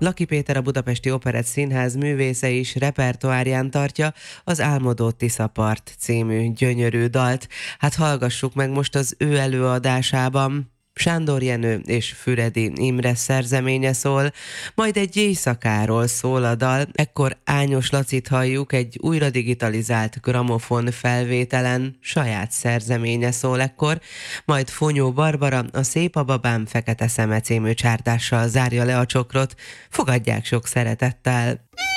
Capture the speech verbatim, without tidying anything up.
Laki Péter, a Budapesti Operett Színház művésze is repertoárján tartja az Álmodó Tiszapart című gyönyörű dalt. Hát hallgassuk meg most az ő előadásában. Sándor Jenő és Füredi Imre szerzeménye szól, majd egy éjszakáról szól a dal, ekkor Ányos Lacit halljuk egy újra digitalizált gramofon felvételen, saját szerzeménye szól ekkor, majd Fonyó Barbara a Szép a babám fekete szeme című csárdással zárja le a csokrot, fogadják sok szeretettel!